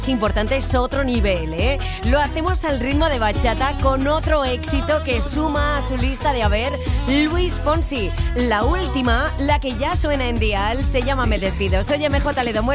importante, es otro nivel, ¿eh? Lo hacemos al ritmo de bachata con otro éxito que suma a su lista de haber Luis Fonsi. La última, la que ya suena en Dial, se llama Me Despido. Soy MJ Ledo.